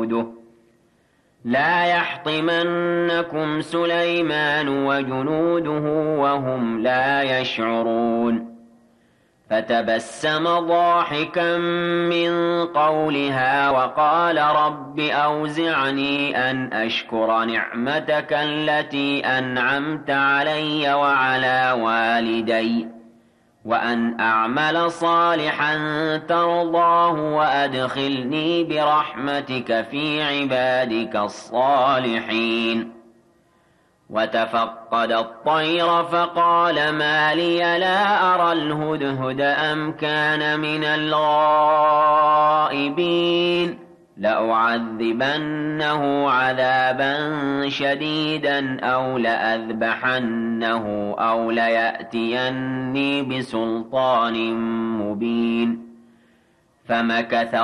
وجنوده لا يحطمنكم سليمان وجنوده وهم لا يشعرون فتبسم ضاحكا من قولها وقال رب أوزعني أن أشكر نعمتك التي أنعمت علي وعلى والدي وأن أعمل صالحا ترضاه وأدخلني برحمتك في عبادك الصالحين وتفقد الطير فقال ما لي لا أرى الهدهد أم كان من الغائبين لأعذبنه عذابا شديدا أو لأذبحنه أو ليأتيني بسلطان مبين فمكث